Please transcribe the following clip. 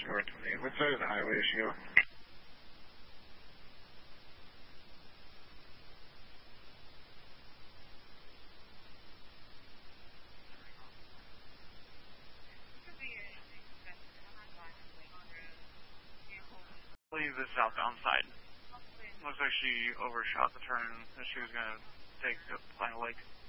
North 28. What side of the highway is she going? Leave the southbound side. Looks like she overshot the turn that she was going to take to Final Lake.